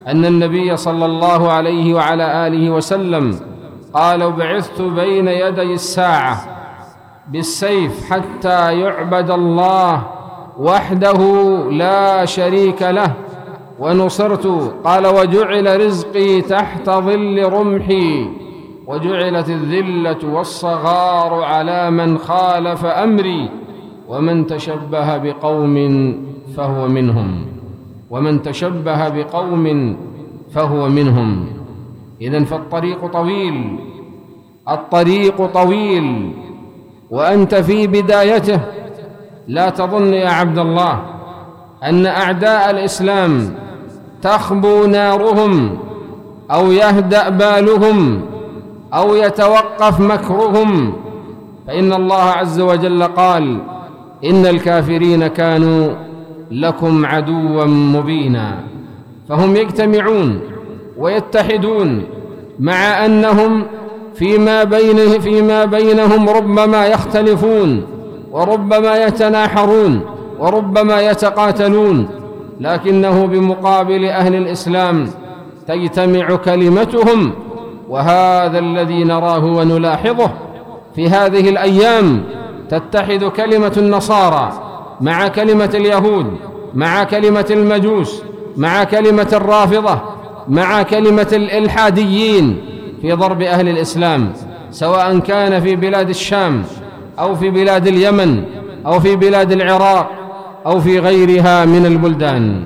أن النبي صلى الله عليه وعلى آله وسلم قال: بعثت بين يدي الساعة بالسيف حتى يعبد الله وحده لا شريك له ونصرت. قال: وجعل رزقي تحت ظل رمحي وجعلت الذلة والصغار على من خالف أمري ومن تشبه بقوم فهو منهم. ومن تشبه بقوم فهو منهم. إذن فالطريق طويل، الطريق طويل وأنت في بدايته. لا تظن يا عبد الله أن أعداء الإسلام تخبو نارهم أو يهدأ بالهم أو يتوقف مكرهم، فإن الله عز وجل قال: إن الكافرين كانوا لكم عدوا مبينا. فهم يجتمعون ويتحدون مع أنهم فيما بينهم ربما يختلفون وربما يتناحرون وربما يتقاتلون، لكنه بمقابل أهل الإسلام تجتمع كلمتهم. وهذا الذي نراه ونلاحظه في هذه الأيام، تتحد كلمة النصارى مع كلمة اليهود، مع كلمة المجوس، مع كلمة الرافضة، مع كلمة الإلحاديين في ضرب أهل الإسلام، سواء كان في بلاد الشام أو في بلاد اليمن أو في بلاد العراق أو في غيرها من البلدان.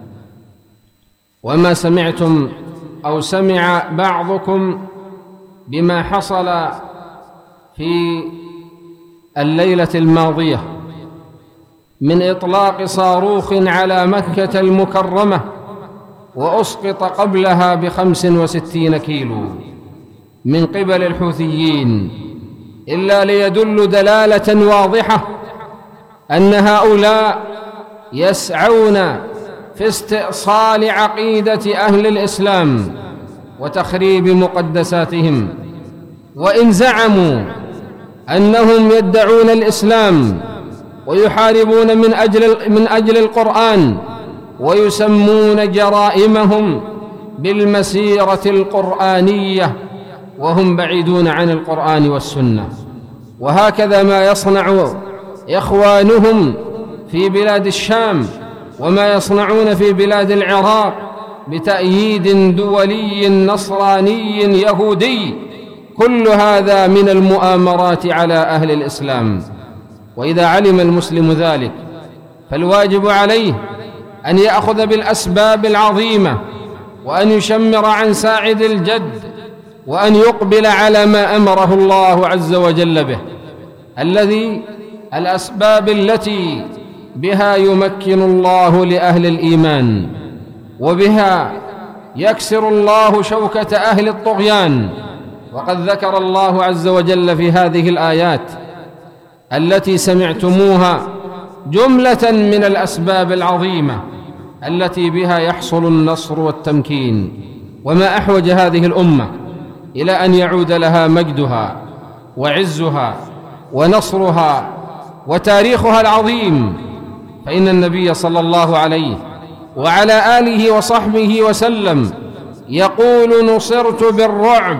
وما سمعتم أو سمع بعضكم بما حصل في الليلة الماضية من إطلاق صاروخ على مكة المكرمة وأسقط قبلها ب65 كيلو من قبل الحوثيين، إلا ليدل دلالة واضحة أن هؤلاء يسعون في استئصال عقيدة أهل الإسلام وتخريب مقدساتهم. وإن زعموا أنهم يدعون الإسلام ويحاربون من أجل القرآن ويسمون جرائمهم بالمسيرة القرآنية وهم بعيدون عن القرآن والسنة. وهكذا ما يصنع إخوانهم في بلاد الشام وما يصنعون في بلاد العراق بتأييد دولي نصراني يهودي، كل هذا من المؤامرات على أهل الإسلام. وإذا علم المسلم ذلك فالواجب عليه أن يأخذ بالأسباب العظيمة وأن يشمر عن ساعد الجد وأن يقبل على ما أمره الله عز وجل به، الأسباب التي بها يمكن الله لأهل الإيمان، وبها يكسر الله شوكة أهل الطغيان. وقد ذكر الله عز وجل في هذه الآيات التي سمعتموها جملة من الأسباب العظيمة التي بها يحصل النصر والتمكين. وما أحوج هذه الأمة إلى أن يعود لها مجدها وعزها ونصرها وتاريخها العظيم، فإن النبي صلى الله عليه وعلى آله وصحبه وسلم يقول: نصرت بالرعب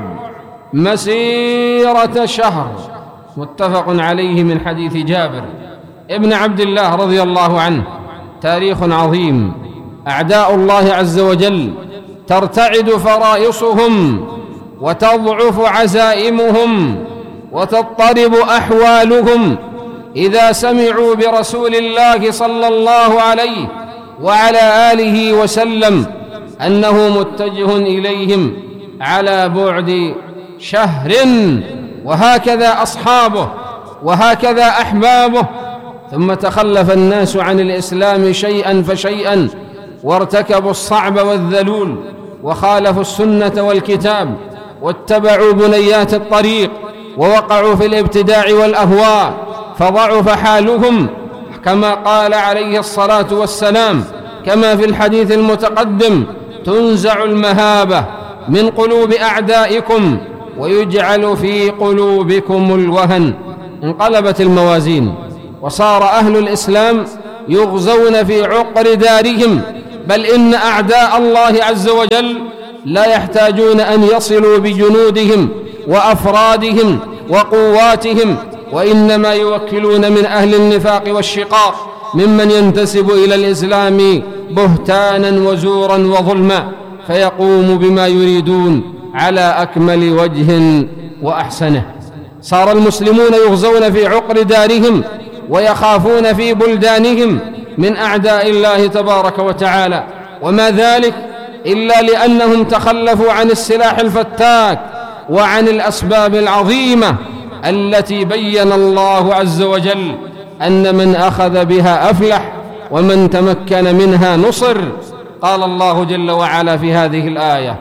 مسيرة شهر، متفق عليه من حديث جابر ابن عبد الله رضي الله عنه. تاريخ عظيم، أعداء الله عز وجل ترتعد فرائصهم وتضعف عزائمهم وتضطرب أحوالهم إذا سمعوا برسول الله صلى الله عليه وعلى آله وسلم أنه متجه إليهم على بعد شهر. وهكذا أصحابه وهكذا أحبابه. ثم تخلف الناس عن الإسلام شيئا فشيئا وارتكبوا الصعب والذلول وخالفوا السنة والكتاب واتبعوا بنيات الطريق ووقعوا في الابتداع والأهواء، فضعف حالهم كما قال عليه الصلاة والسلام كما في الحديث المتقدم: تنزع المهابة من قلوب أعدائكم ويجعل في قلوبكم الوهن. انقلبت الموازين وصار أهل الإسلام يغزون في عقر دارهم بل إن أعداء الله عز وجل لا يحتاجون أن يصلوا بجنودهم وأفرادهم وقواتهم، وإنما يوكلون من أهل النفاق والشقاق ممن ينتسب إلى الإسلام بهتانا وزورا وظلما، فيقوم بما يريدون على أكمل وجه وأحسنه. صار المسلمون يغزون في عقر دارهم ويخافون في بلدانهم من أعداء الله تبارك وتعالى، وما ذلك إلا لأنهم تخلفوا عن السلاح الفتاك وعن الأسباب العظيمة التي بين الله عز وجل أن من أخذ بها أفلح ومن تمكن منها نصر. قال الله جل وعلا في هذه الآية: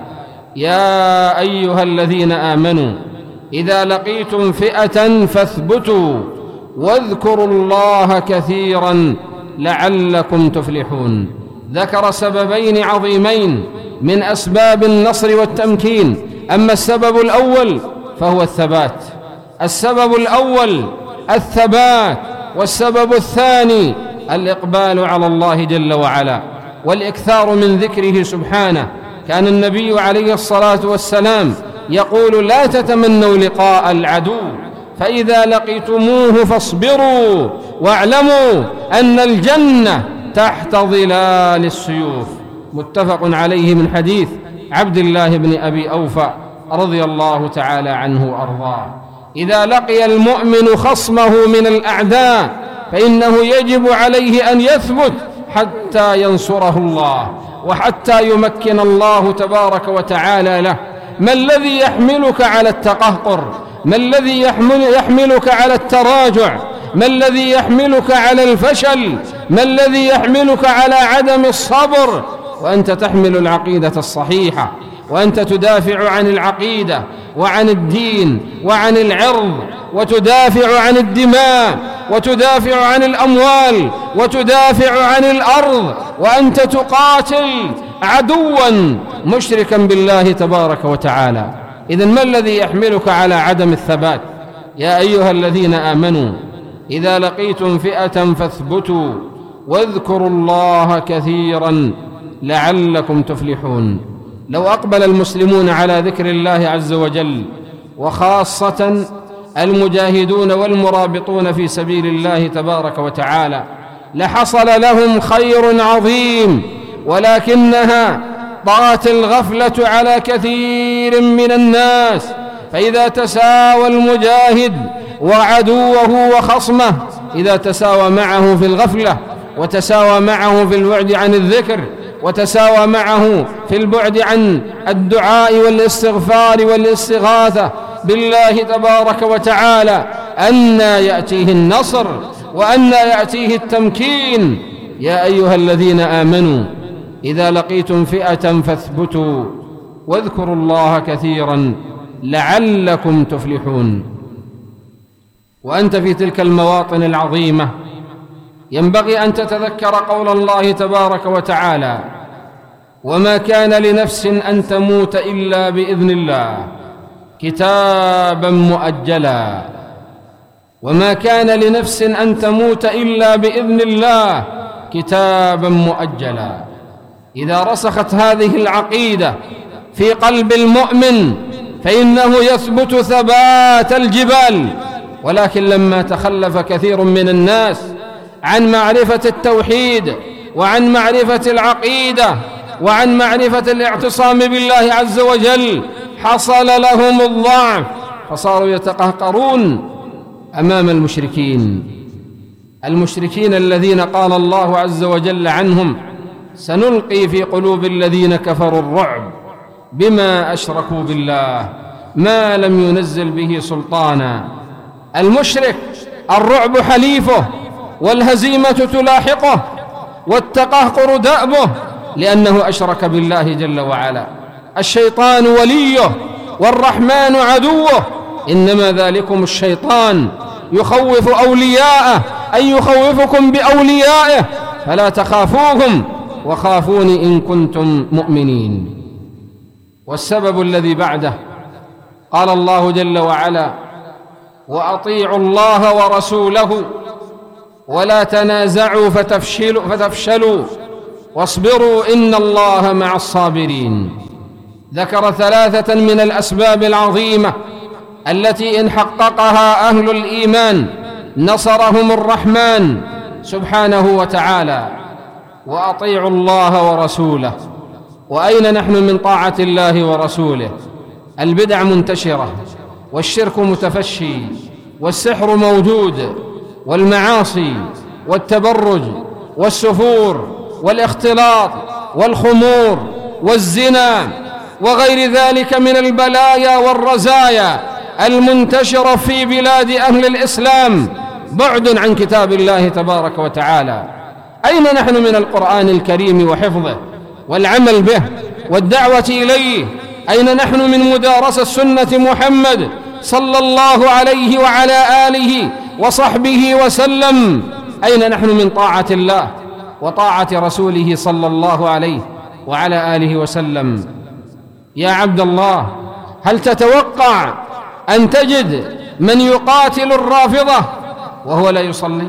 يا أيها الذين آمنوا إذا لقيتم فئة فاثبتوا واذكروا الله كثيرا لعلكم تفلحون. ذكر سببين عظيمين من أسباب النصر والتمكين. أما السبب الأول فهو الثبات، السبب الأول الثبات، والسبب الثاني الإقبال على الله جل وعلا والإكثار من ذكره سبحانه. كان النبي عليه الصلاة والسلام يقول: لا تتمنوا لقاء العدو، فإذا لقيتموه فاصبروا واعلموا أن الجنة تحت ظلال السيوف. متفق عليه من حديث عبد الله بن أبي أوفى رضي الله تعالى عنه وأرضاه. إذا لقي المؤمن خصمه من الأعداء فإنه يجب عليه أن يثبت حتى ينصره الله وحتى يمكن الله تبارك وتعالى له. ما الذي يحملك على التقهقر؟ ما الذي يحملك على التراجع؟ ما الذي يحملك على الفشل؟ ما الذي يحملك على عدم الصبر وأنت تحمل العقيدة الصحيحة، وأنت تدافع عن العقيدة وعن الدين وعن العرض، وتدافع عن الدماء، وتدافع عن الأموال، وتدافع عن الأرض، وأنت تقاتل عدوا مشركا بالله تبارك وتعالى؟ إذن ما الذي يحملك على عدم الثبات؟ يا أيها الذين آمنوا إذا لقيتم فئة فاثبتوا واذكروا الله كثيرا لعلكم تفلحون. لو أقبل المسلمون على ذكر الله عز وجل، وخاصة المجاهدون والمرابطون في سبيل الله تبارك وتعالى، لحصل لهم خير عظيم، ولكنها طغت الغفلة على كثير من الناس. فإذا تساوى المجاهد وعدوه وخصمه، إذا تساوى معه في الغفلة، وتساوى معه في البعد عن الذكر، وتساوى معه في البعد عن الدعاء والاستغفار والاستغاثة بالله تبارك وتعالى، أنى يأتيه النصر وأنى يأتيه التمكين. يا أيها الذين آمنوا إذا لقيتم فئة فاثبتوا واذكروا الله كثيرا لعلكم تفلحون. وأنت في تلك المواطن العظيمة ينبغي أن تتذكر قول الله تبارك وتعالى: وما كان لنفس أن تموت إلا بإذن الله كتابا مؤجلا. وما كان لنفس أن تموت إلا بإذن الله كتابا مؤجلا. إذا رسخت هذه العقيدة في قلب المؤمن فإنه يثبت ثبات الجبال. ولكن لما تخلف كثير من الناس عن معرفة التوحيد وعن معرفة العقيدة وعن معرفة الاعتصام بالله عز وجل، حصل لهم الضعف، فصاروا يتقهقرون أمام المشركين الذين قال الله عز وجل عنهم: سنلقي في قلوب الذين كفروا الرعب بما أشركوا بالله ما لم ينزل به سلطانا. المشرك الرعب حليفه، والهزيمة تلاحقه، والتقهقر دأبه، لأنه أشرك بالله جل وعلا. الشيطان وليه والرحمن عدوه، إنما ذلكم الشيطان يخوف أولياءه، أي يخوفكم بأوليائه، فلا تخافوهم وخافوني إن كنتم مؤمنين. والسبب الذي بعده قال الله جل وعلا: وأطيعوا الله ورسوله ولا تنازعوا فتفشلوا واصبروا إن الله مع الصابرين. ذكر 3 من الأسباب العظيمة التي إن حققها أهل الإيمان نصرهم الرحمن سبحانه وتعالى. وأطيعوا الله ورسوله. وأين نحن من طاعة الله ورسوله؟ البدع منتشرة، والشرك متفشي، والسحر موجود، والمعاصي، والتبرج، والسفور، والاختلاط، والخمور، والزنا، وغير ذلك من البلايا والرزايا المنتشرة في بلاد أهل الإسلام، بعد عن كتاب الله تبارك وتعالى. أين نحن من القرآن الكريم وحفظه والعمل به والدعوة إليه؟ أين نحن من مدارسة سنة محمد صلى الله عليه وعلى آله وصحبه وسلم؟ أين نحن من طاعة الله وطاعة رسوله صلى الله عليه وعلى آله وسلم؟ يا عبد الله، هل تتوقع أن تجد من يقاتل الرافضة وهو لا يصلي؟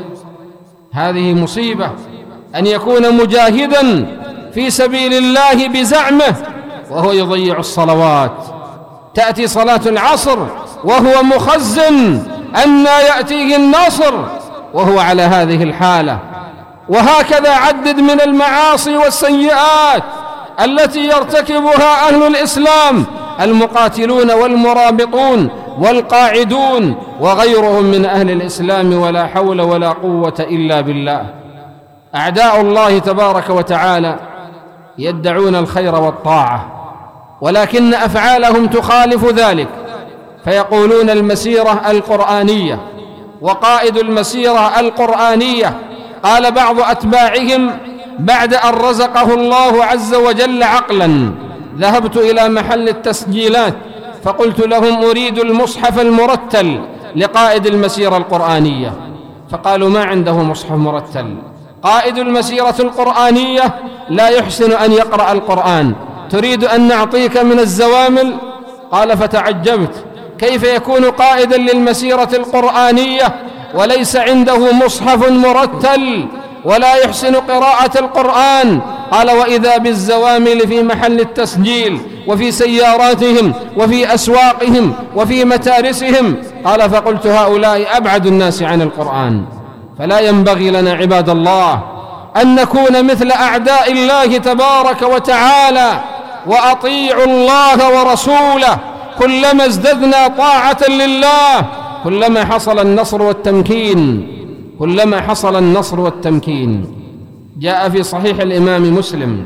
هذه مصيبة، أن يكون مجاهدا في سبيل الله بزعمه وهو يضيع الصلوات. تأتي صلاة العصر وهو مخزن أن يأتيه النصر وهو على هذه الحالة. وهكذا عدد من المعاصي والسيئات التي يرتكبها أهل الإسلام، المقاتلون والمرابطون والقاعدون وغيرهم من أهل الإسلام، ولا حول ولا قوة إلا بالله. أعداء الله تبارك وتعالى يدعون الخير والطاعة، ولكن أفعالهم تخالف ذلك، فيقولون المسيرة القرآنية وقائد المسيرة القرآنية. قال بعض أتباعهم بعد أن رزقه الله عز وجل عقلا: ذهبت إلى محل التسجيلات فقلت لهم أريد المصحف المرتل لقائد المسيرة القرآنية، فقالوا ما عنده مصحف مرتل، قائد المسيرة القرآنية لا يحسن أن يقرأ القرآن، تريد أن نعطيك من الزوامل؟ قال فتعجبت، كيف يكون قائدا للمسيرة القرآنية وليس عنده مصحف مرتل ولا يحسن قراءة القرآن؟ قال وإذا بالزوامل في محل التسجيل وفي سياراتهم وفي أسواقهم وفي متارسهم. قال فقلت هؤلاء أبعد الناس عن القرآن. فلا ينبغي لنا عباد الله أن نكون مثل أعداء الله تبارك وتعالى. وأطيعوا الله ورسوله. كلما ازددنا طاعة لله كلما حصل النصر والتمكين، كلما حصل النصر والتمكين. جاء في صحيح الإمام مسلم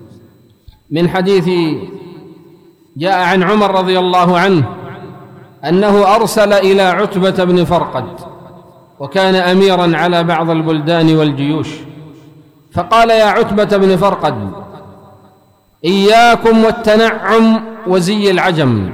من حديث جاء عن عمر رضي الله عنه أنه أرسل إلى عتبة بن فرقد، وكان أميرا على بعض البلدان والجيوش، فقال يا عتبة بن فرقد إياكم والتنعم وزي العجم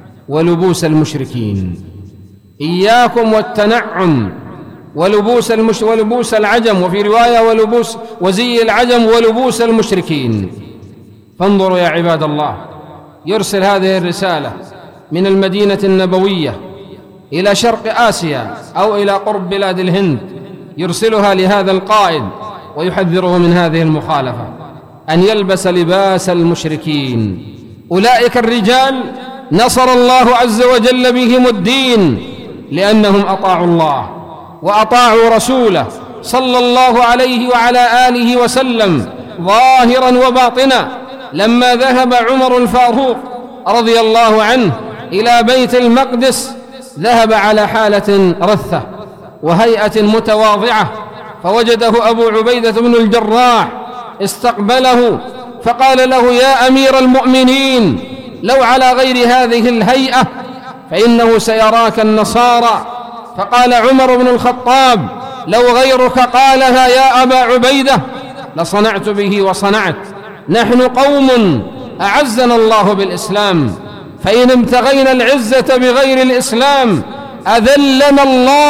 ولبوس المشركين. إياكم والتنعم ولبوس العجم، وفي رواية وزي العجم ولبوس المشركين. فانظروا يا عباد الله، يرسل هذه الرسالة من المدينة النبوية إلى شرق آسيا أو إلى قرب بلاد الهند، يرسلها لهذا القائد ويحذره من هذه المخالفة، أن يلبس لباس المشركين. أولئك الرجال نصر الله عز وجل بهم الدين، لأنهم أطاعوا الله وأطاعوا رسوله صلى الله عليه وعلى آله وسلم ظاهرا وباطنا. لما ذهب عمر الفاروق رضي الله عنه إلى بيت المقدس ذهب على حالة رثة وهيئة متواضعة، فوجده أبو عبيدة بن الجراح استقبله فقال له يا أمير المؤمنين لو على غير هذه الهيئة فإنه سيراك النصارى. فقال عمر بن الخطاب لو غيرك قالها يا أبا عبيدة لصنعت به وصنعت. نحن قوم أعزنا الله بالإسلام، فإن ابتغينا العزة بغير الإسلام أذلنا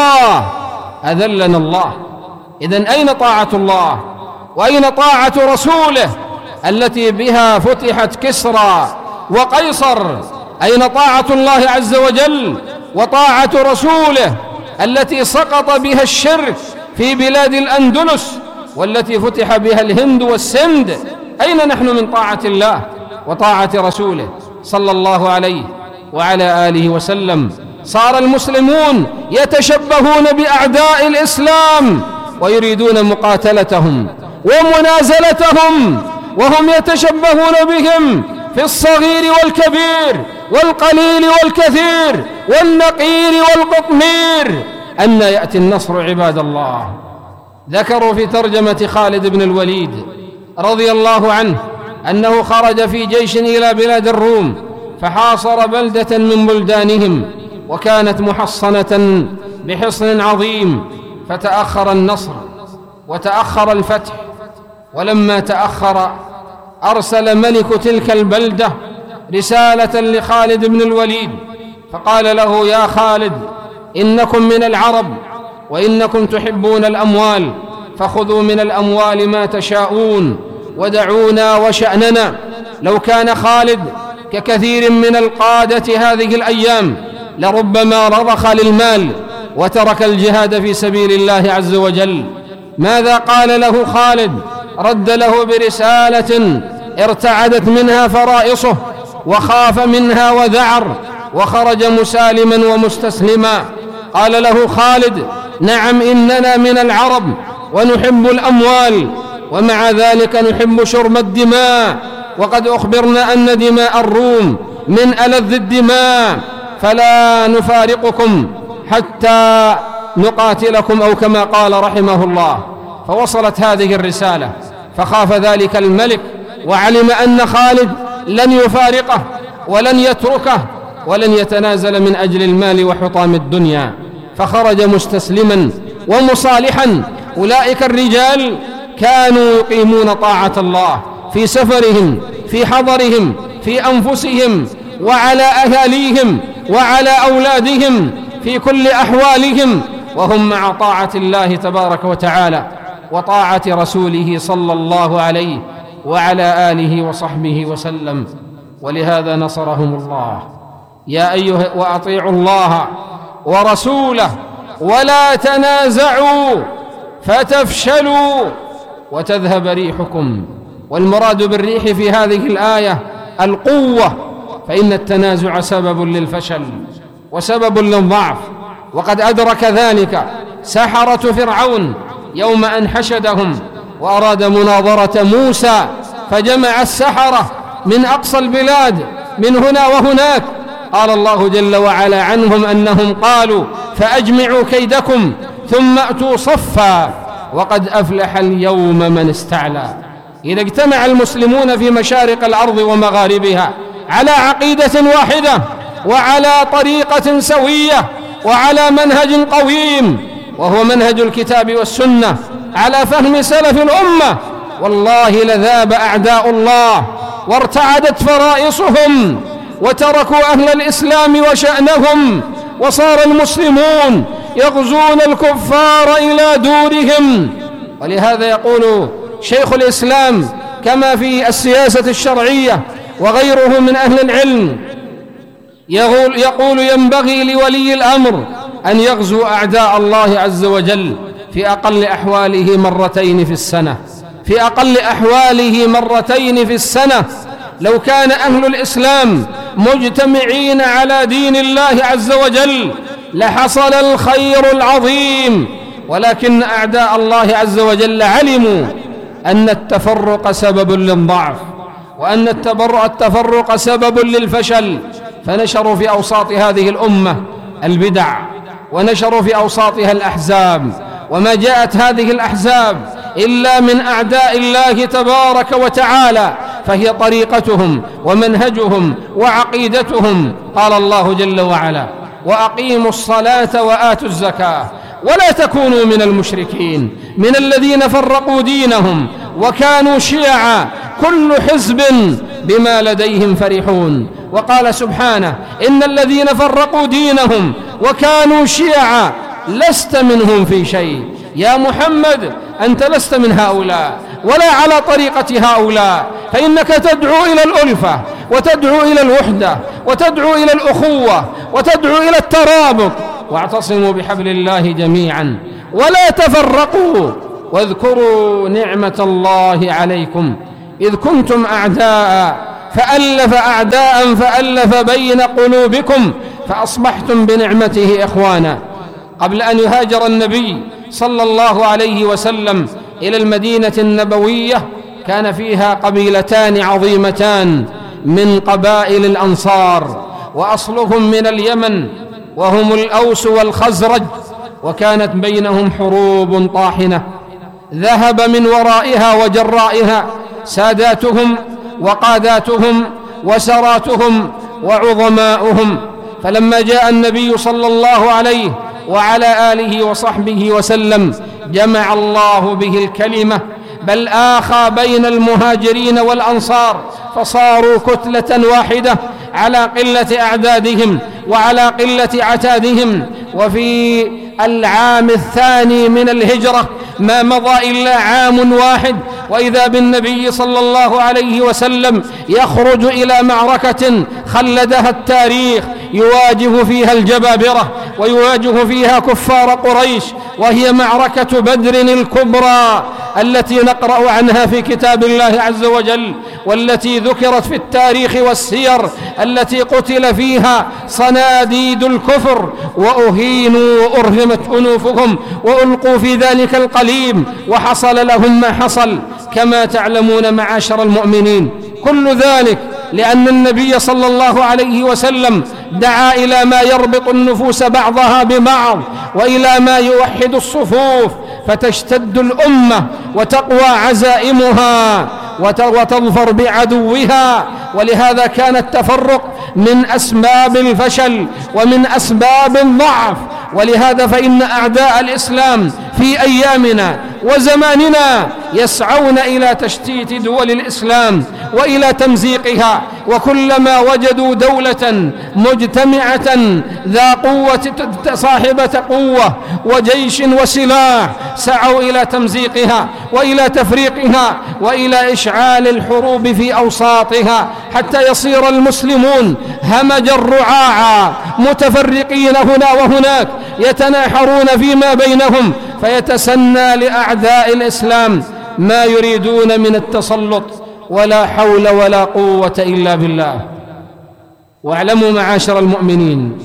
الله. إذن أين طاعة الله وأين طاعة رسوله التي بها فتحت كسرى وقيصر؟ أين طاعة الله عز وجل وطاعة رسوله التي سقط بها الشرك في بلاد الأندلس والتي فتح بها الهند والسند، أين نحن من طاعة الله وطاعة رسوله صلى الله عليه وعلى آله وسلم؟ صار المسلمون يتشبهون بأعداء الإسلام ويريدون مقاتلتهم ومنازلتهم، وهم يتشبهون بهم في الصغير والكبير والقليل والكثير والنقير والقطمير. أن يأتي النصر عباد الله؟ ذكروا في ترجمة خالد بن الوليد رضي الله عنه أنه خرج في جيش إلى بلاد الروم فحاصر بلدة من بلدانهم، وكانت محصنة بحصن عظيم، فتأخر النصر وتأخر الفتح. ولما تأخر أرسل ملك تلك البلدة رسالة لخالد بن الوليد فقال له: يا خالد، إنكم من العرب وإنكم تحبون الأموال، فخذوا من الأموال ما تشاءون ودعونا وشأننا. لو كان خالد ككثير من القادة هذه الأيام لربما رضخ للمال وترك الجهاد في سبيل الله عز وجل. ماذا قال له خالد؟ رد له برسالة ارتعدت منها فرائصه وخاف منها وذعر وخرج مسالما ومستسلما. قال له خالد: نعم، إننا من العرب ونحب الأموال، ومع ذلك نحب شرب الدماء، وقد أخبرنا أن دماء الروم من ألذ الدماء، فلا نفارقكم حتى نقاتلكم، أو كما قال رحمه الله. فوصلت هذه الرسالة، فخاف ذلك الملك وعلم أن خالد لن يفارقه ولن يتركه ولن يتنازل من أجل المال وحطام الدنيا، فخرج مستسلما ومصالحا. أولئك الرجال كانوا يقيمون طاعة الله في سفرهم، في حضرهم، في أنفسهم، وعلى أهاليهم وعلى أولادهم، في كل أحوالهم، وهم مع طاعة الله تبارك وتعالى وطاعة رسوله صلى الله عليه وعلى آله وصحبه وسلم. ولهذا نصرهم الله. يا أيها وأطيعوا الله ورسوله ولا تنازعوا فتفشلوا وتذهب ريحكم. والمراد بالريح في هذه الآية القوة، فإن التنازع سبب للفشل وسبب للضعف، وقد أدرك ذلك سحرة فرعون يوم أن حشدهم وأراد مناظرة موسى، فجمع السحرة من أقصى البلاد من هنا وهناك. قال الله جل وعلا عنهم أنهم قالوا: فأجمعوا كيدكم ثم أتوا صفا وقد أفلح اليوم من استعلى. إذا اجتمع المسلمون في مشارق الأرض ومغاربها على عقيدة واحدة وعلى طريقة سوية وعلى منهج قويم، وهو منهج الكتاب والسنة على فهم سلف الأمة، والله لذاب أعداء الله وارتعدت فرائصهم وتركوا أهل الإسلام وشأنهم، وصار المسلمون يغزون الكفار إلى دورهم. ولهذا يقول شيخ الإسلام كما في السياسة الشرعية وغيره من أهل العلم، يقول: ينبغي لولي الأمر أن يغزو أعداء الله عز وجل في أقل أحواله مرتين في السنة، في أقل أحواله مرتين في السنة. لو كان أهل الإسلام مجتمعين على دين الله عز وجل لحصل الخير العظيم، ولكن أعداء الله عز وجل علموا أن التفرق سبب للضعف، وأن التفرق سبب للفشل، فنشروا في أوساط هذه الأمة البدع، ونشروا في أوساطها الأحزاب. وما جاءت هذه الأحزاب إلا من أعداء الله تبارك وتعالى، فهي طريقتهم ومنهجهم وعقيدتهم. قال الله جل وعلا: وأقيموا الصلاة وآتوا الزكاة ولا تكونوا من المشركين من الذين فرقوا دينهم وكانوا شيعا كل حزب بما لديهم فرحون. وقال سبحانه: إن الذين فرقوا دينهم وكانوا شيعا لست منهم في شيء. يا محمد أنت لست من هؤلاء ولا على طريقة هؤلاء، فإنك تدعو إلى الألفة وتدعو إلى الوحدة وتدعو إلى الأخوة وتدعو إلى الترابط. واعتصموا بحبل الله جميعا ولا تفرقوا واذكروا نعمة الله عليكم إذ كنتم أعداء فألف بين قلوبكم فأصبحتم بنعمته إخوانا. قبل أن يهاجر النبي صلى الله عليه وسلم إلى المدينة النبوية كان فيها قبيلتان عظيمتان من قبائل الأنصار، وأصلهم من اليمن، وهم الأوس والخزرج، وكانت بينهم حروب طاحنة ذهب من ورائها وجرائها ساداتهم وقاداتهم وسراتهم وعظماؤهم. فلما جاء النبي صلى الله عليه وعلى آله وصحبه وسلم جمع الله به الكلمة، بل آخى بين المهاجرين والأنصار، فصاروا كتلة واحدة على قلة أعدادهم وعلى قلة عتادهم. وفي العام الثاني من الهجرة ما مضى إلا عام واحد وإذا بالنبي صلى الله عليه وسلم يخرج إلى معركة خلدها التاريخ يواجه فيها الجبابرة ويواجه فيها كفار قريش، وهي معركة بدر الكبرى التي نقرأ عنها في كتاب الله عز وجل، والتي ذكرت في التاريخ والسير، التي قتل فيها صناديد الكفر وأهينوا وأرغمت أنوفهم وألقوا في ذلك القليب، وحصل لهم ما حصل كما تعلمون معاشر المؤمنين. كل ذلك لأن النبي صلى الله عليه وسلم دعا إلى ما يربط النفوس بعضها ببعض وإلى ما يوحد الصفوف، فتشتد الأمة وتقوى عزائمها وتظفر بعدوها. ولهذا كان التفرق من أسباب الفشل ومن أسباب الضعف. ولهذا فإن أعداء الإسلام في أيامنا وزماننا يسعون إلى تشتيت دول الإسلام وإلى تمزيقها، وكلما وجدوا دولة مجتمعة ذا قوة صاحبة قوة وجيش وسلاح سعوا إلى تمزيقها وإلى تفريقها وإلى إشعال الحروب في أوساطها، حتى يصير المسلمون همجا رعاعا متفرقين هنا وهناك يتناحرون فيما بينهم، فيتسنى لأعداء الإسلام ما يريدون من التسلط، ولا حول ولا قوة إلا بالله. واعلموا معاشر المؤمنين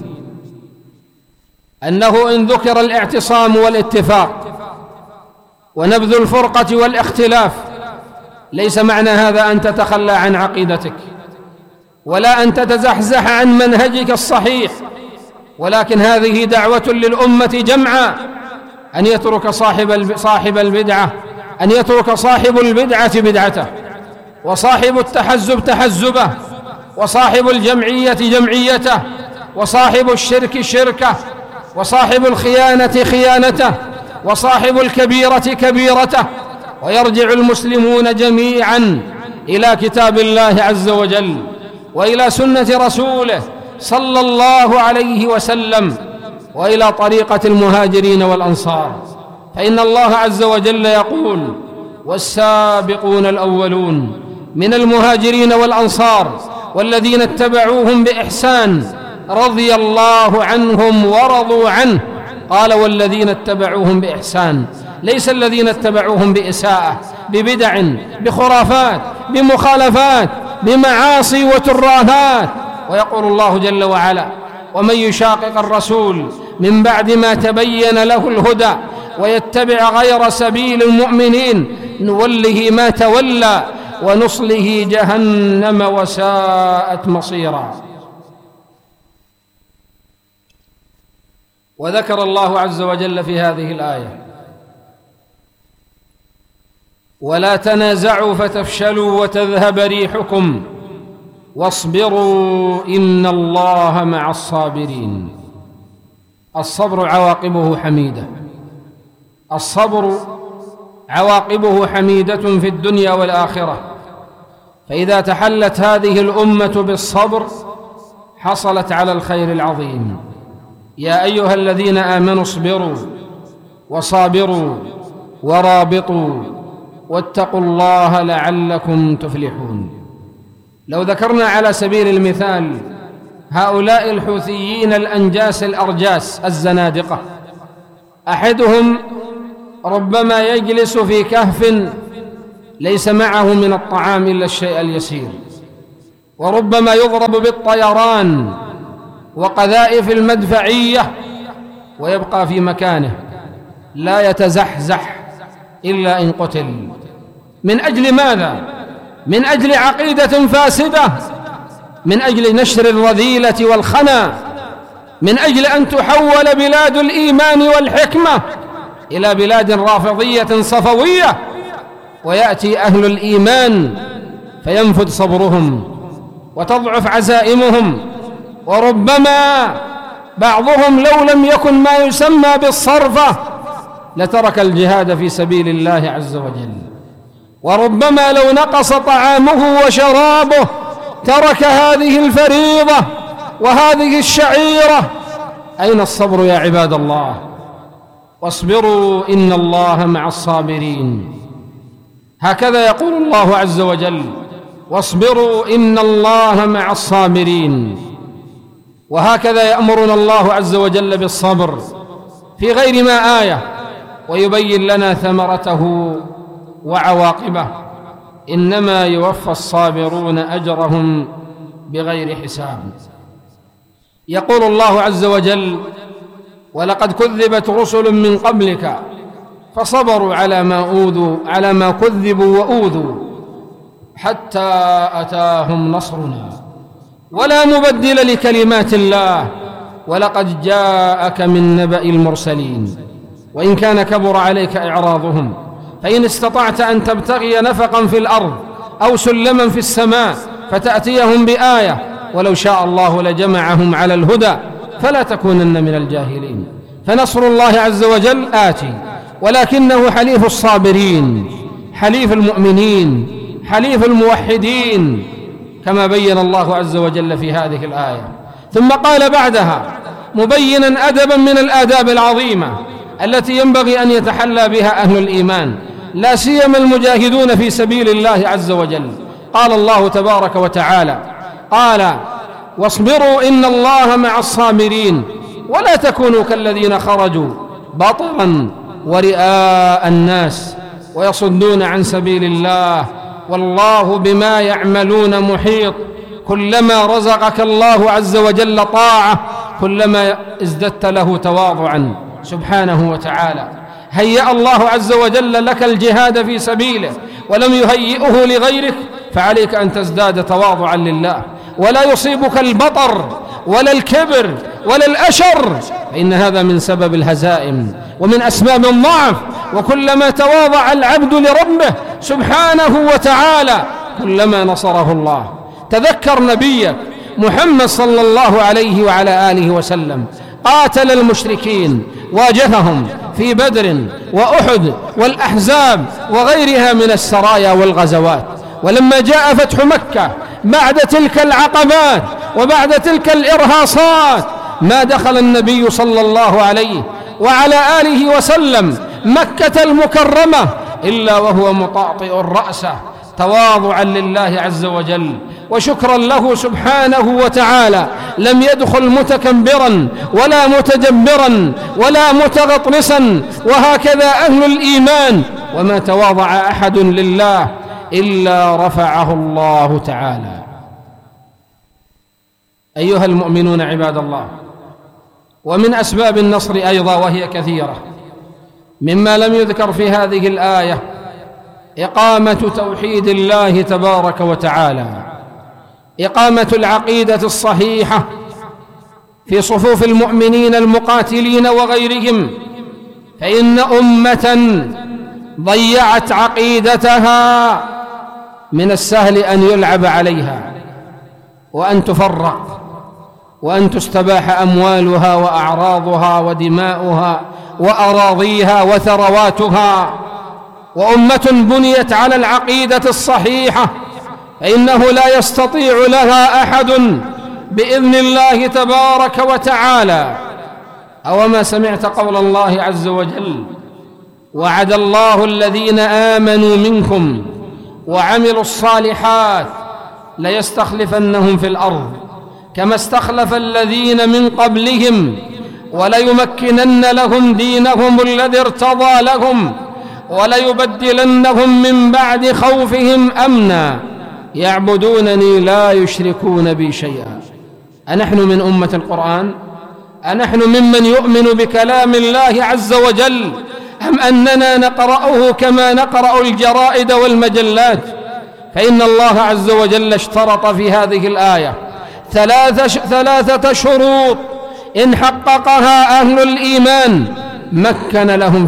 أنه إن ذكر الاعتصام والاتفاق ونبذ الفرقة والاختلاف ليس معنى هذا أن تتخلى عن عقيدتك ولا أن تتزحزح عن منهجك الصحيح، ولكن هذه دعوة للأمة جمعا أن يترك صاحب البدعة أن يترك صاحب البدعة بدعته، وصاحب التحزب تحزبه، وصاحب الجمعية جمعيته، وصاحب الشرك شركه، وصاحب الخيانة خيانته، وصاحب الكبيرة كبيرته، ويرجع المسلمون جميعا إلى كتاب الله عز وجل وإلى سنة رسوله صلى الله عليه وسلم وإلى طريقة المهاجرين والأنصار. فإن الله عز وجل يقول: والسابقون الأولون من المهاجرين والأنصار والذين اتبعوهم بإحسان رضي الله عنهم ورضوا عنه. قال: والذين اتبعوهم بإحسان، ليس الذين اتبعوهم بإساءة، ببدع، بخرافات، بمخالفات، بمعاصي وترهات. ويقول الله جل وعلا: ومن يشاقق الرسول من بعد ما تبين له الهدى ويتبع غير سبيل المؤمنين نوله ما تولى ونصله جهنم وساءت مصيرا. وذكر الله عز وجل في هذه الآية: ولا تنازعوا فتفشلوا وتذهب ريحكم واصبروا إن الله مع الصابرين. الصبر عواقبه حميدة، الصبر عواقبه حميدة في الدنيا والآخرة. فإذا تحلت هذه الأمة بالصبر حصلت على الخير العظيم. يا أيها الذين آمنوا اصبروا وصابروا ورابطوا واتقوا الله لعلكم تفلحون. لو ذكرنا على سبيل المثال هؤلاء الحوثيين الأنجاس الأرجاس الزنادقة، أحدهم ربما يجلس في كهف ليس معه من الطعام إلا الشيء اليسير، وربما يضرب بالطيران وقذائف المدفعية ويبقى في مكانه لا يتزحزح إلا إن قتل. من أجل ماذا؟ من أجل عقيدة فاسدة، من أجل نشر الرذيلة والخنا، من أجل أن تحول بلاد الإيمان والحكمة إلى بلاد رافضية صفوية، ويأتي أهل الإيمان فينفد صبرهم وتضعف عزائمهم، وربما بعضهم لو لم يكن ما يسمى بالصرفة لترك الجهاد في سبيل الله عز وجل، وربما لو نقص طعامه وشرابه ترك هذه الفريضة وهذه الشعيرة. أين الصبر يا عباد الله؟ واصبروا إن الله مع الصابرين، هكذا يقول الله عز وجل، واصبروا إن الله مع الصابرين. وهكذا يأمرنا الله عز وجل بالصبر في غير ما آية ويبين لنا ثمرته وعواقبه، إنما يوفى الصابرون أجرهم بغير حساب. يقول الله عز وجل: ولقد كذبت رسل من قبلك فصبروا على ما كذبوا وأوذوا حتى أتاهم نصرنا ولا مبدل لكلمات الله ولقد جاءك من نبأ المرسلين. وإن كان كبر عليك إعراضهم فإن استطعت أن تبتغي نفقا في الأرض أو سلما في السماء فتأتيهم بآية ولو شاء الله لجمعهم على الهدى فلا تكونن من الجاهلين. فنصر الله عز وجل آتي، ولكنه حليف الصابرين، حليف المؤمنين، حليف الموحدين، كما بين الله عز وجل في هذه الآية. ثم قال بعدها مبينا أدبا من الآداب العظيمة التي ينبغي أن يتحلى بها أهل الإيمان، لا سيما المجاهدون في سبيل الله عز وجل. قال الله تبارك وتعالى: قال: واصبروا إن الله مع الصابرين ولا تكونوا كالذين خرجوا بطرا ورئاء الناس ويصدون عن سبيل الله والله بما يعملون محيط. كلما رزقك الله عز وجل طاعة كلما ازددت له تواضعا سبحانه وتعالى. هيأ الله عز وجل لك الجهاد في سبيله ولم يهيئه لغيرك، فعليك أن تزداد تواضعا لله، ولا يصيبك البطر ولا الكبر ولا الأشر، فإن هذا من سبب الهزائم ومن أسباب الضعف. وكلما تواضع العبد لربه سبحانه وتعالى كلما نصره الله. تذكر نبيك محمد صلى الله عليه وعلى آله وسلم قاتل المشركين، واجههم في بدر وأحد والأحزاب وغيرها من السرايا والغزوات. ولما جاء فتح مكة بعد تلك العقبات وبعد تلك الإرهاصات ما دخل النبي صلى الله عليه وعلى آله وسلم مكة المكرمة إلا وهو مطاطئ رأسه تواضعا لله عز وجل وشكرا له سبحانه وتعالى. لم يدخل متكبرا ولا متجبرا ولا متغطرسا، وهكذا أهل الإيمان. وما تواضع أحد لله إلا رفعه الله تعالى. أيها المؤمنون عباد الله، ومن أسباب النصر أيضا وهي كثيرة مما لم يذكر في هذه الآية إقامة توحيد الله تبارك وتعالى، إقامة العقيدة الصحيحة في صفوف المؤمنين المقاتلين وغيرهم. فإن أمة ضيعت عقيدتها من السهل أن يلعب عليها وأن تفرق وأن تستباح أموالها وأعراضها ودماؤها وأراضيها وثرواتها. وأمة بنيت على العقيدة الصحيحة فإنه لا يستطيع لها أحد بإذن الله تبارك وتعالى. أوما سمعت قول الله عز وجل: وعد الله الذين آمنوا منكم وعملوا الصالحات ليستخلفنهم في الأرض كما استخلف الذين من قبلهم وليمكنن لهم دينهم الذي ارتضى لهم وليبدلنهم من بعد خوفهم أمنا يعبدونني لا يشركون بي شيئا. أنحن من أمة القرآن؟ أنحن ممن يؤمن بكلام الله عز وجل، أم أننا نقرأه كما نقرأ الجرائد والمجلات؟ فإن الله عز وجل اشترط في هذه الآية ثلاثة شروط إن حققها أهل الإيمان مكن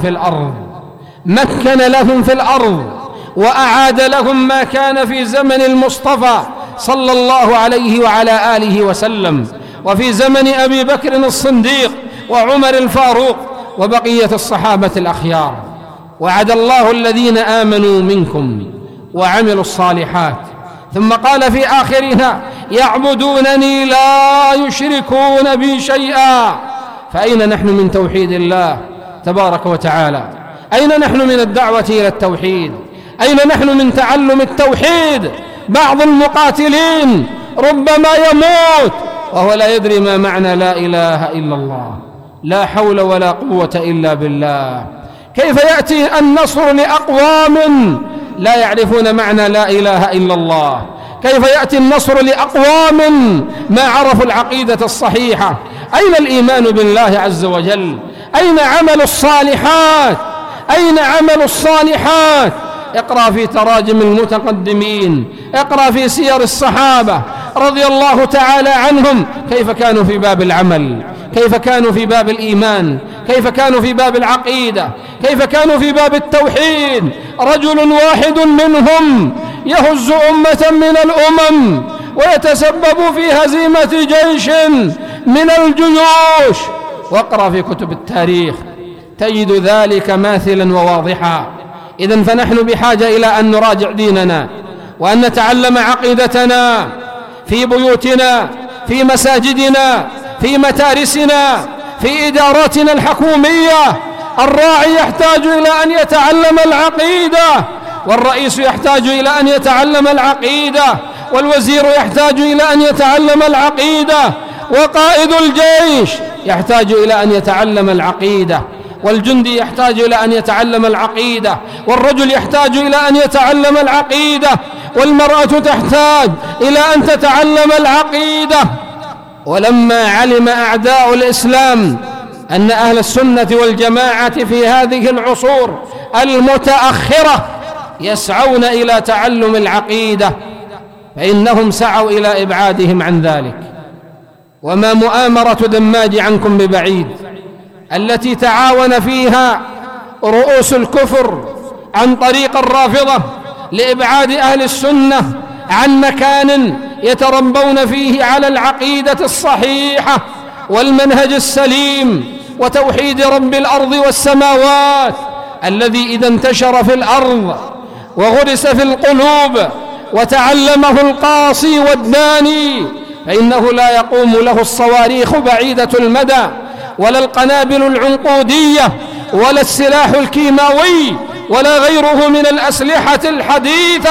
لهم في الأرض وأعاد لهم ما كان في زمن المصطفى صلى الله عليه وعلى آله وسلم، وفي زمن أبي بكر الصديق وعمر الفاروق وبقية الصحابة الأخيار. وعد الله الذين آمنوا منكم وعملوا الصالحات، ثم قال في آخرها يعبدونني لا يشركون بي شيئا. فأين نحن من توحيد الله تبارك وتعالى؟ أين نحن من الدعوة إلى التوحيد؟ أين نحن من تعلم التوحيد؟ بعض المقاتلين ربما يموت وهو لا يدري ما معنى لا إله إلا الله، لا حول ولا قوة إلا بالله. كيف يأتي النصر لأقوام لا يعرفون معنى لا إله إلا الله؟ كيف يأتي النصر لأقوام ما عرفوا العقيدة الصحيحة؟ أين الإيمان بالله عز وجل؟ أين عمل الصالحات؟ أين عمل الصالحات؟ اقرأ في تراجم المتقدمين، اقرأ في سير الصحابة رضي الله تعالى عنهم كيف كانوا في باب العمل، كيف كانوا في باب الإيمان، كيف كانوا في باب العقيدة، كيف كانوا في باب التوحيد. رجل واحد منهم يهز أمة من الأمم ويتسبب في هزيمة جيش من الجيوش. واقرأ في كتب التاريخ تجد ذلك ماثلا وواضحا. إذن فنحن بحاجة إلى أن نراجع ديننا وأن نتعلم عقيدتنا في بيوتنا، في مساجدنا، في متارسنا، في إداراتنا الحكومية. الراعي يحتاج إلى أن يتعلم العقيدة، والرئيس يحتاج إلى أن يتعلم العقيدة، والوزير يحتاج إلى أن يتعلم العقيدة، وقائد الجيش يحتاج إلى أن يتعلم العقيدة، والجندي يحتاج إلى أن يتعلم العقيدة، والرجل يحتاج إلى أن يتعلم العقيدة، والمرأة تحتاج إلى أن تتعلم العقيدة. ولما علم أعداء الإسلام أن أهل السنة والجماعة في هذه العصور المتأخرة يسعون إلى تعلم العقيدة فإنهم سعوا إلى إبعادهم عن ذلك. وما مؤامرة دماج عنكم ببعيد التي تعاون فيها رؤوس الكفر عن طريق الرافضة لإبعاد أهل السنة عن مكان يتربون فيه على العقيدة الصحيحة والمنهج السليم وتوحيد رب الأرض والسماوات الذي إذا انتشر في الأرض وغرس في القلوب وتعلمه القاصي والداني فإنه لا يقوم له الصواريخ بعيدة المدى ولا القنابل العنقودية ولا السلاح الكيماوي ولا غيره من الأسلحة الحديثة،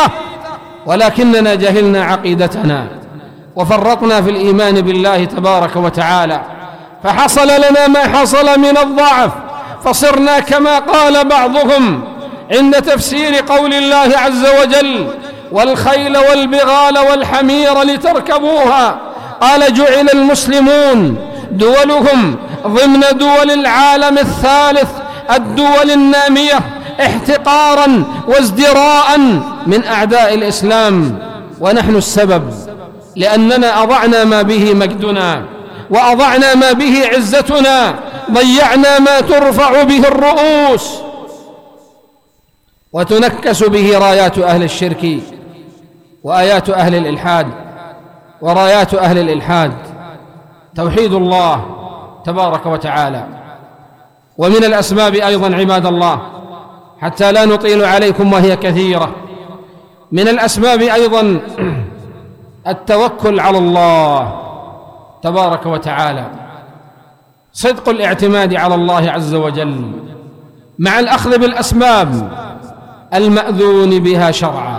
ولكننا جهلنا عقيدتنا وفرطنا في الإيمان بالله تبارك وتعالى، فحصل لنا ما حصل من الضعف، فصرنا كما قال بعضهم عند تفسير قول الله عز وجل: والخيل والبغال والحمير لتركبوها، قال: جعل المسلمون دولهم ضمن دول العالم الثالث الدول النامية احتقارا وازدراء من أعداء الإسلام، ونحن السبب، لأننا أضعنا ما به مجدنا وأضعنا ما به عزتنا، ضيعنا ما ترفع به الرؤوس وتنكس به رايات أهل الشرك وآيات أهل الإلحاد ورايات أهل الإلحاد. توحيد الله تبارك وتعالى. ومن الأسباب أيضا عباد الله، حتى لا نطيل عليكم وهي كثيرة، من الأسباب أيضا التوكل على الله تبارك وتعالى، صدق الاعتماد على الله عز وجل مع الأخذ بالأسباب المأذون بها شرعا.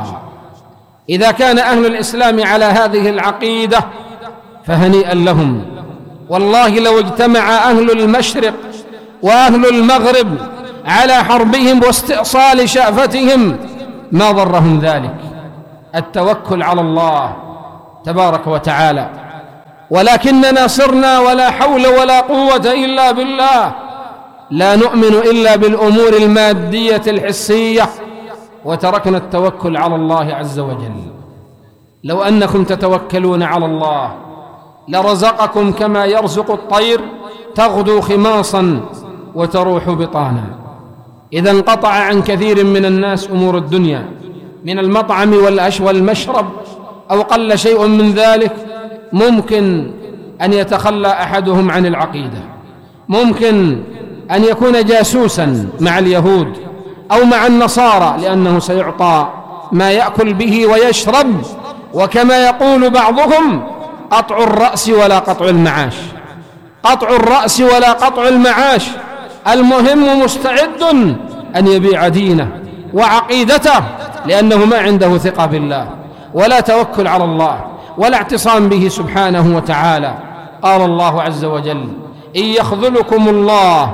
إذا كان أهل الإسلام على هذه العقيدة فهنيئا لهم، والله لو اجتمع أهل المشرق وأهل المغرب على حربهم واستئصال شأفتهم ما ضرهم ذلك. التوكل على الله تبارك وتعالى. ولكننا صرنا ولا حول ولا قوة إلا بالله، لا نؤمن إلا بالأمور المادية الحسية، وتركنا التوكل على الله عز وجل. لو أنكم تتوكلون على الله لرزقكم كما يرزق الطير تغدو خماصا وتروح بطانا. إذا انقطع عن كثير من الناس أمور الدنيا من المطعم والمشرب أو قل شيء من ذلك، ممكن أن يتخلى أحدهم عن العقيدة، ممكن أن يكون جاسوسا مع اليهود أو مع النصارى، لأنه سيعطى ما يأكل به ويشرب. وكما يقول بعضهم: قطع الرأس ولا قطع المعاش، قطع الرأس ولا قطع المعاش. المهم مستعد أن يبيع دينه وعقيدته، لأنه ما عنده ثقة بالله ولا توكل على الله ولا اعتصام به سبحانه وتعالى. قال الله عز وجل: إن يخذلكم الله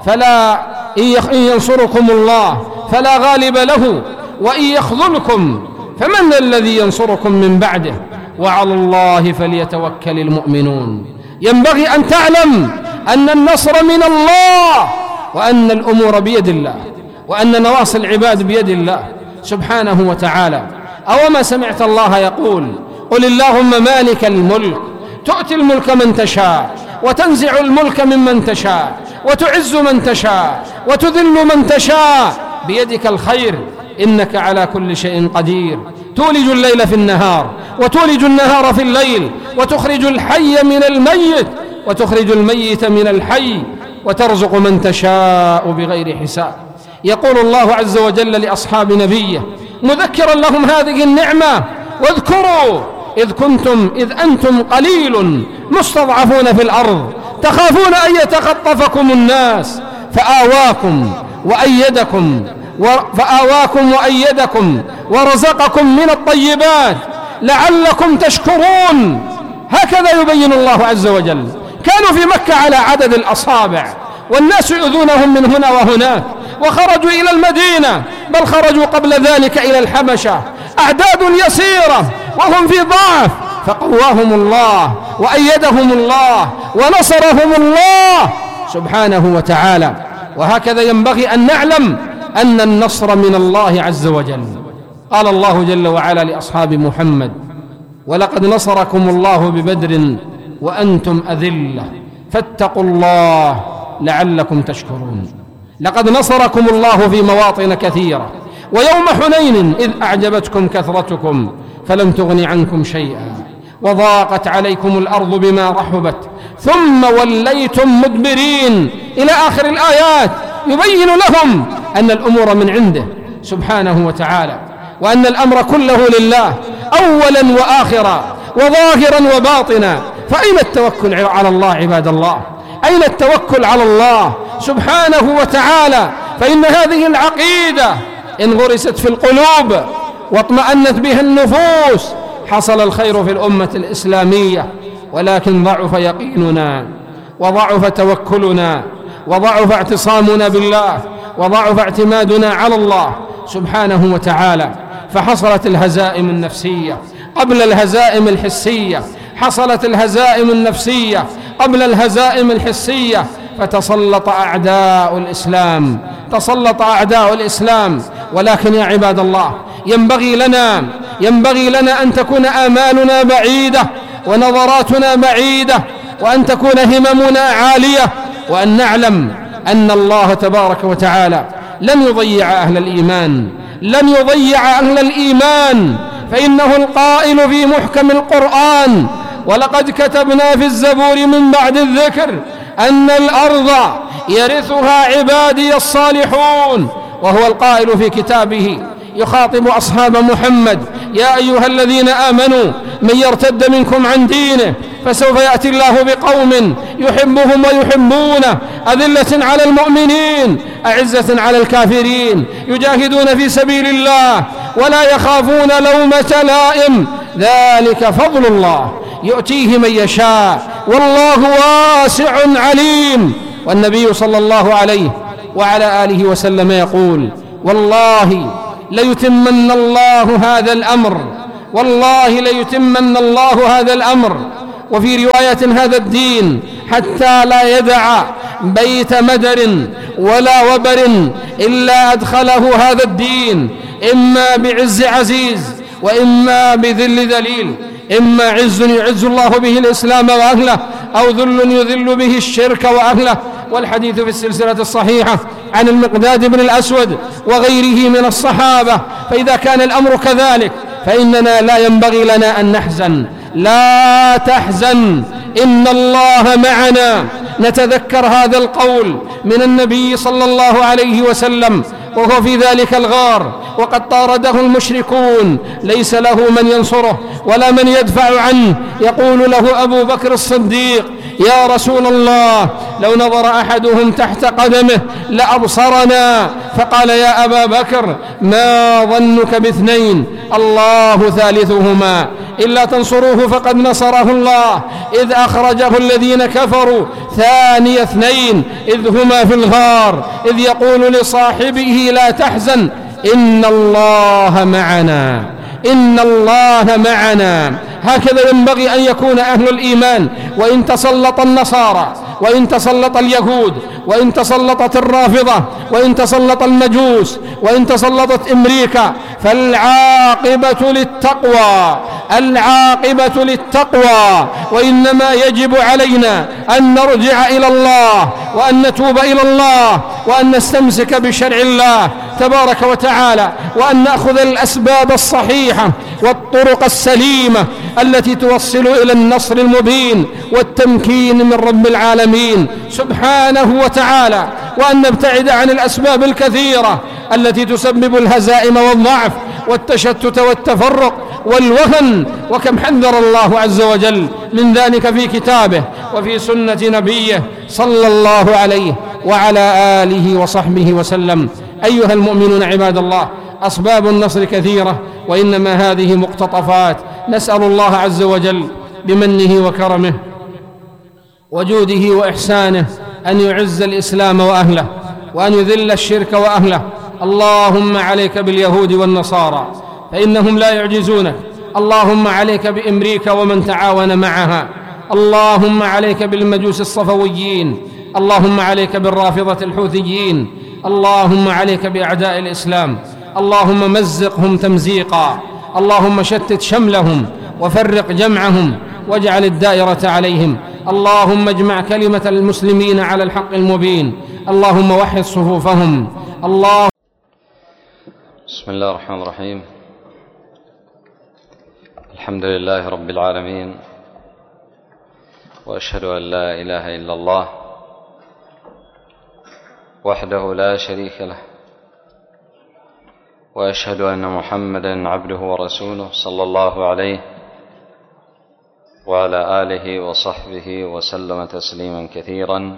إن ينصركم الله فلا غالب له، وإن يخذلكم فمن الذي ينصركم من بعده، وعلى الله فليتوكل المؤمنون. ينبغي أن تعلم أن النصر من الله، وأن الأمور بيد الله، وأن نواصي العباد بيد الله سبحانه وتعالى. أوما سمعت الله يقول: قل اللهم مالك الملك تؤتي الملك من تشاء وتنزع الملك ممن تشاء وتعز من تشاء وتذل من تشاء بيدك الخير إنك على كل شيء قدير. تولج الليل في النهار وتولج النهار في الليل، وتخرج الحي من الميت وتخرج الميت من الحي، وترزق من تشاء بغير حساب. يقول الله عز وجل لأصحاب نبيه مذكرا لهم هذه النعمة: واذكروا إذ أنتم قليل مستضعفون في الأرض تخافون أن يتخطفكم الناس فآواكم وأيدكم ورزقكم من الطيبات لعلكم تشكرون. هكذا يبين الله عز وجل. كانوا في مكة على عدد الأصابع، والناس يؤذونهم من هنا وهناك، وخرجوا إلى المدينة، بل خرجوا قبل ذلك إلى الحبشة، أعداد يسيرة وهم في ضعف، فقواهم الله وأيدهم الله ونصرهم الله سبحانه وتعالى. وهكذا ينبغي أن نعلم أن النصر من الله عز وجل. قال الله جل وعلا لأصحاب محمد: ولقد نصركم الله ببدر وأنتم أذلة فاتقوا الله لعلكم تشكرون. لقد نصركم الله في مواطن كثيرة، ويوم حنين إذ أعجبتكم كثرتكم فلم تغن عنكم شيئا وضاقت عليكم الأرض بما رحبت ثم وليتم مدبرين إلى آخر الآيات، يبين لهم أن الأمور من عنده سبحانه وتعالى، وأن الأمر كله لله أولا وآخرا وظاهرا وباطنا. فأين التوكل على الله عباد الله؟ أين التوكل على الله سبحانه وتعالى؟ فإن هذه العقيدة إن غرست في القلوب واطمأنت بها النفوس حصل الخير في الأمة الإسلامية. ولكن ضعف يقيننا وضعف توكلنا وضعف اعتصامنا بالله وضعف اعتمادنا على الله سبحانه وتعالى، فحصلت الهزائم النفسية قبل الهزائم الحسية، حصلت الهزائم النفسية قبل الهزائم الحسية، فتسلط أعداء الإسلام، تسلط أعداء الإسلام. ولكن يا عباد الله ينبغي لنا أن تكون آمالنا بعيدة ونظراتنا بعيدة، وأن تكون هممنا عالية، وأن نعلم أن الله تبارك وتعالى لن يضيع أهل الإيمان، لن يضيع أهل الإيمان، فإنه القائل في محكم القرآن: ولقد كتبنا في الزبور من بعد الذكر أن الأرض يرثها عبادي الصالحون. وهو القائل في كتابه يخاطب أصحاب محمد: يا أيها الذين آمنوا من يرتد منكم عن دينه فسوف يأتي الله بقوم يحبهم ويحبونه أذلة على المؤمنين أعزة على الكافرين يجاهدون في سبيل الله ولا يخافون لومة لائم ذلك فضل الله يؤتيه من يشاء والله واسع عليم. والنبي صلى الله عليه وعلى آله وسلم يقول: والله ليتمن الله هذا الأمر، والله ليتمن الله هذا الأمر. وفي رواية: هذا الدين حتى لا يدع بيت مدر ولا وبر إلا أدخله هذا الدين، إما بعز عزيز وإما بذل ذليل، إما عز يعز الله به الإسلام وأهله، أو ذل يذل به الشرك وأهله. والحديث في السلسلة الصحيحة عن المقداد بن الأسود وغيره من الصحابة. فإذا كان الأمر كذلك فإننا لا ينبغي لنا أن نحزن. لا تحزن، إن الله معنا. نتذكر هذا القول من النبي صلى الله عليه وسلم وهو في ذلك الغار وقد طارده المشركون، ليس له من ينصره ولا من يدفع عنه. يقول له أبو بكر الصديق: يا رسول الله، لو نظر أحدهم تحت قدمه لأبصرنا. فقال: يا أبا بكر، ما ظنك باثنين الله ثالثهما، إلا تنصروه فقد نصره الله، إذ أخرجه الذين كفروا ثاني اثنين إذ هما في الغار، إذ يقول لصاحبه: لا تحزن إن الله معنا، إن الله معنا. هكذا ينبغي أن يكون أهل الإيمان. وإن تسلط النصارى، وإن تسلط اليهود، وإن تسلطت الرافضة، وإن تسلط المجوس، وإن تسلطت أمريكا، فالعاقبة للتقوى، العاقبة للتقوى. وإنما يجب علينا أن نرجع إلى الله، وأن نتوب إلى الله، وأن نستمسك بشرع الله تبارك وتعالى، وأن نأخذ الأسباب الصحيحة والطرق السليمة التي توصل إلى النصر المبين والتمكين من رب العالمين سبحانه وتعالى، وأن نبتعد عن الأسباب الكثيرة التي تسبب الهزائم والضعف والتشتت والتفرق والوهن. وكم حذر الله عز وجل من ذلك في كتابه وفي سنة نبيه صلى الله عليه وعلى آله وصحبه وسلم. أيها المؤمنون عباد الله، أسباب النصر كثيرة، وإنما هذه مقتطفات. نسأل الله عز وجل بمنه وكرمه وجوده وإحسانه أن يعز الإسلام وأهله، وأن يذل الشرك وأهله. اللهم عليك باليهود والنصارى فإنهم لا يعجزونك. اللهم عليك بأمريكا ومن تعاون معها. اللهم عليك بالمجوس الصفويين. اللهم عليك بالرافضة الحوثيين. اللهم عليك بأعداء الإسلام. اللهم مزقهم تمزيقا. اللهم شتت شملهم وفرق جمعهم واجعل الدائرة عليهم. اللهم اجمع كلمة المسلمين على الحق المبين. اللهم وحد صفوفهم. بسم الله الرحمن الرحيم. الحمد لله رب العالمين، وأشهد أن لا إله إلا الله وحده لا شريك له، وأشهد أن محمدًا عبده ورسوله صلى الله عليه وعلى آله وصحبه وسلم تسليما كثيرا.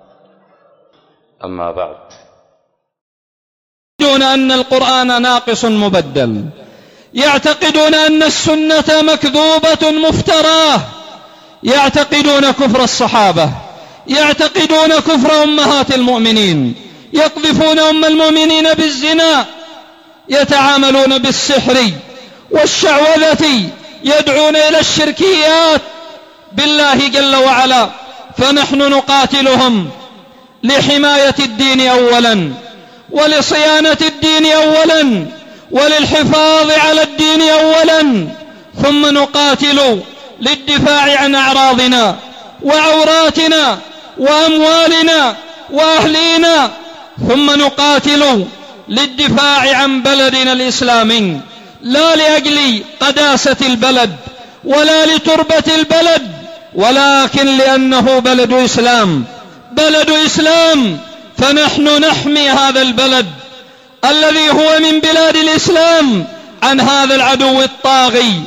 أما بعد، يعتقدون أن القرآن ناقص مبدل، يعتقدون أن السنة مكذوبة مفتراه، يعتقدون كفر الصحابة، يعتقدون كفر أمهات المؤمنين، يقذفون أم المؤمنين بالزنا، يتعاملون بالسحر والشعوذة، يدعون إلى الشركيات بالله جل وعلا. فنحن نقاتلهم لحماية الدين أولا، ولصيانة الدين أولا، وللحفاظ على الدين أولا، ثم نقاتل للدفاع عن أعراضنا وعوراتنا وأموالنا وأهلينا، ثم نقاتل للدفاع عن بلدنا الإسلامي، لا لأجل قداسة البلد ولا لتربة البلد، ولكن لأنه بلد إسلام، بلد إسلام. فنحن نحمي هذا البلد الذي هو من بلاد الإسلام عن هذا العدو الطاغي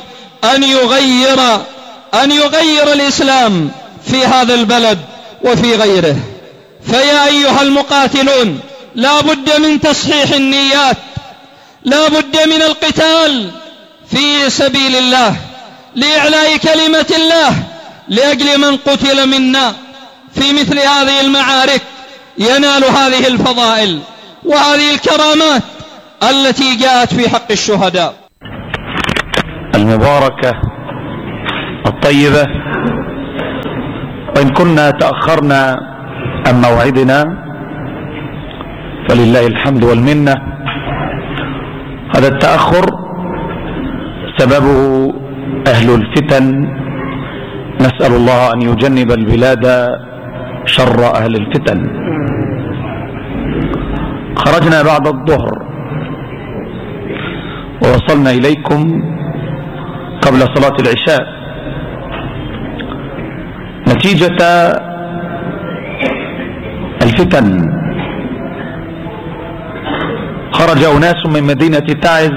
أن يغير الإسلام في هذا البلد وفي غيره. فيا أيها المقاتلون، لا بد من تصحيح النيات، لا بد من القتال في سبيل الله، لإعلاء كلمة الله لأجل من قتل منا في مثل هذه المعارك ينال هذه الفضائل وهذه الكرامات التي جاءت في حق الشهداء المباركة الطيبة. وإن كنا تأخرنا عن موعدنا فلله الحمد والمنة. هذا التأخر سببه أهل الفتن، نسأل الله أن يجنب البلاد شر أهل الفتن. خرجنا بعد الظهر ووصلنا إليكم قبل صلاة العشاء نتيجة الفتن. خرج أناس من مدينة تعز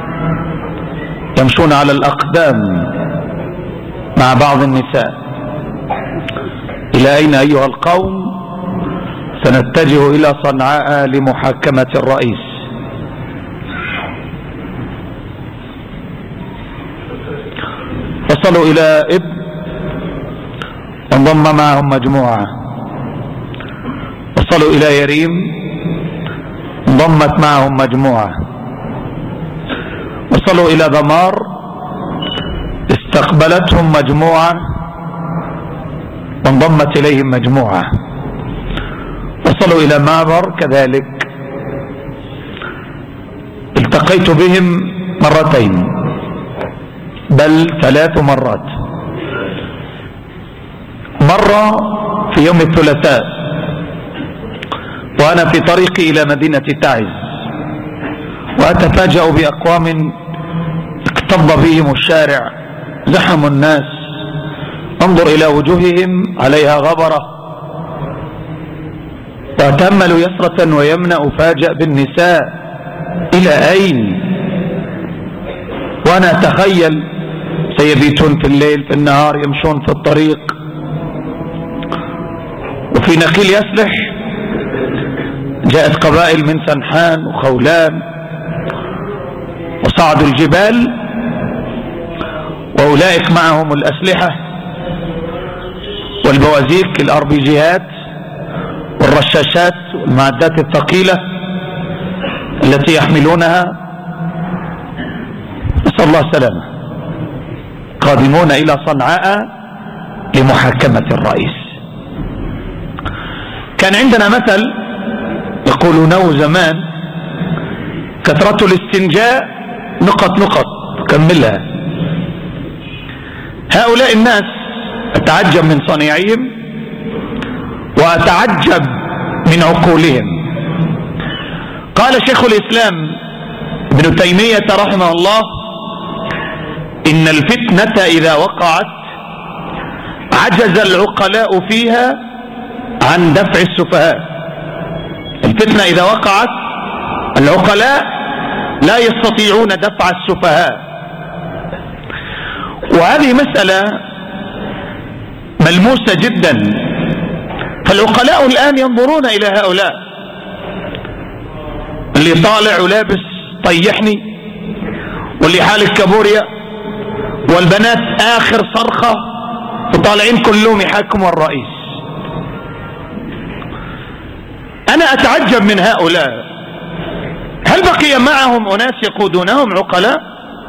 يمشون على الأقدام مع بعض النساء. إلى أين أيها القوم؟ سنتجه إلى صنعاء لمحاكمة الرئيس. وصلوا إلى إبن وانضم معهم مجموعة. وصلوا إلى يريم انضمت معهم مجموعة. وصلوا إلى ذمار استقبلتهم مجموعة وانضمت إليهم مجموعة. وصلوا إلى معبر كذلك التقيت بهم مرتين بل 3 مرات. مرة في يوم الثلاثاء وأنا في طريقي إلى مدينة تعز وأتفاجأ بأقوام اكتظ بهم الشارع، زحموا الناس، انظر إلى وجوههم عليها غبرة، وأتأمل يسرة ويمنى أفاجأ بالنساء. إلى أين؟ وأنا أتخيل سيبيتون في الليل في النهار يمشون في الطريق. وفي نخيل يسلح جاءت قبائل من سنحان وخولان وصعدوا الجبال وأولئك معهم الأسلحة والبوازيك الأربيجيات والرشاشات والمعدات الثقيلة التي يحملونها، نسأل الله السلامة، قادمون إلى صنعاء لمحاكمة الرئيس. كان عندنا مثل يقولونه زمان: كثرة الاستنجاء نقط نقط كملها. هؤلاء الناس أتعجب من صنيعهم وأتعجب من عقولهم. قال شيخ الإسلام ابن تيمية رحمه الله: إن الفتنة إذا وقعت عجز العقلاء فيها عن دفع السفهاء. الفتنة إذا وقعت العقلاء لا يستطيعون دفع السفهاء. وهذه مسألة ملموسة جدا. فالعقلاء الآن ينظرون إلى هؤلاء اللي طالع ولابس طيحني واللي حالك كابوريا والبنات آخر صرخة وطالعين كلهم يحاكموا الرئيس. أنا أتعجب من هؤلاء. هل بقي معهم أناس يقودونهم عقلاء؟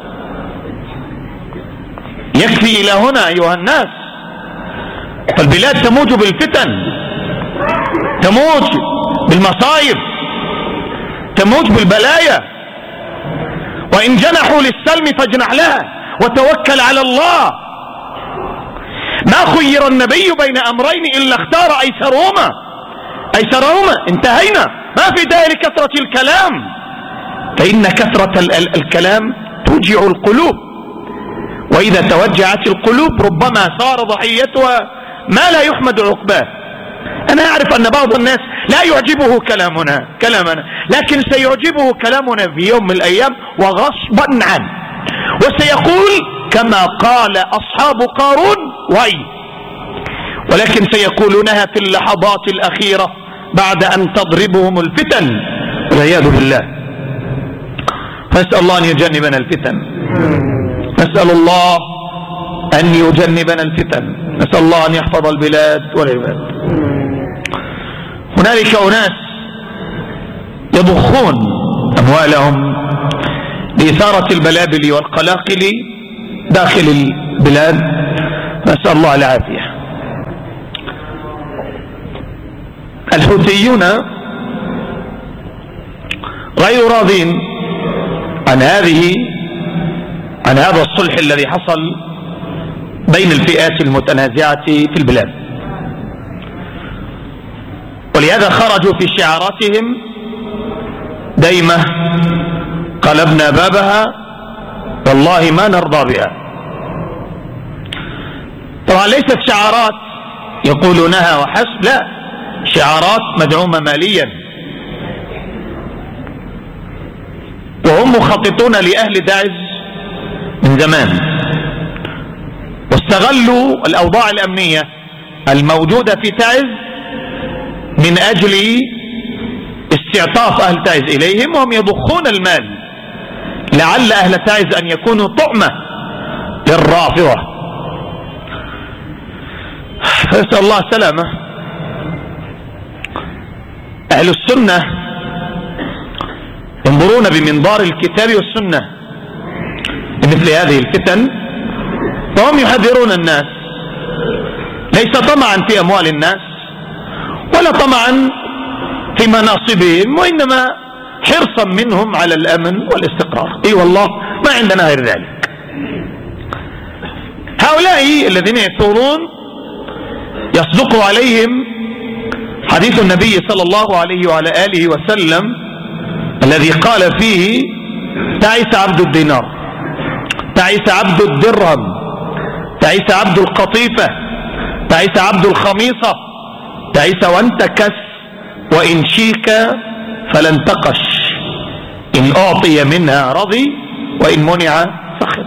يكفي إلى هنا أيها الناس. فالبلاد تموج بالفتن، تموج بالمصائب، تموج بالبلايا. وإن جنحوا للسلم فاجنح لها وتوكل على الله. ما خير النبي بين أمرين إلا اختار أيسرهما. انتهينا. ما في داعي لكثرة الكلام، فإن كثرة الكلام توجع القلوب، وإذا توجعت القلوب ربما صار ضحيتها ما لا يحمد عقباه. أنا أعرف أن بعض الناس لا يعجبه كلامنا، لكن سيعجبه كلامنا في يوم من الأيام وغصبا عنه، وسيقول كما قال أصحاب قارون ولكن سيقولونها في اللحظات الأخيرة بعد أن تضربهم الفتن والعياذ بالله. فنسأل الله أن يجنبنا الفتن. نسأل الله أن يجنبنا الفتن. نسأل الله أن يحفظ البلاد والعباد. هنالك أناس يضخون أموالهم لإثارة البلابل والقلاقل داخل البلاد، نسأل الله العافية. الحوثيون غير راضين عن هذا الصلح الذي حصل بين الفئات المتنازعة في البلاد، ولهذا خرجوا في شعاراتهم دايمة: قلبنا بابها والله ما نرضى بها. طبعا ليست شعارات يقولونها وحسب، لا، شعارات مدعومة ماليا، وهم مخططون لأهل تعز من زمان، واستغلوا الأوضاع الأمنية الموجودة في تعز من أجل استعطاف أهل تعز إليهم، وهم يضخون المال لعل أهل تعز أن يكونوا طعمة للرافضة. فنسأل الله السلامة. أهل السنة ينظرون بمنظار الكتاب والسنة لمثل هذه الفتن، وهم يحذرون الناس ليس طمعا في أموال الناس ولا طمعا في مناصبهم، وإنما حرصا منهم على الأمن والاستقرار. اي والله ما عندنا غير ذلك. هؤلاء الذين يثورون يصدق عليهم حديث النبي صلى الله عليه وعلى آله وسلم الذي قال فيه: تعس عبد الدينار، تعس عبد الدرهم، تعس عبد القطيفة، تعس عبد الخميصة، تعس وانتكس، وإن شيك فلن تقش، إن أعطي منها رضي وإن منع سخط.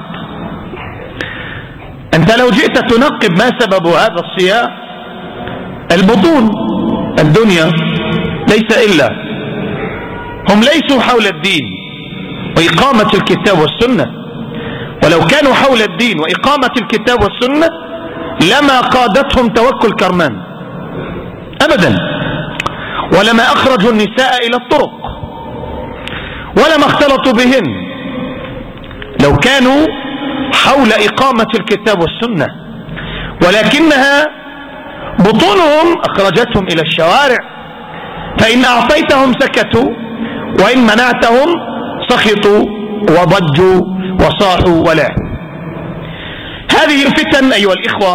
أنت لو جئت تنقب ما سبب هذا الصياح، البطون، الدنيا، ليس إلا هم ليسوا حول الدين وإقامة الكتاب والسنة، ولو كانوا حول الدين وإقامة الكتاب والسنة لما قادتهم توكل كرمان أبدا، ولما أخرجوا النساء إلى الطرق، ولما اختلطوا بهن، لو كانوا حول إقامة الكتاب والسنة، ولكنها بطونهم أخرجتهم إلى الشوارع، فإن أعطيتهم سكتوا وإن منعتهم سخطوا وضجوا وصاحوا ولاحوا. هذه الفتن أيها الإخوة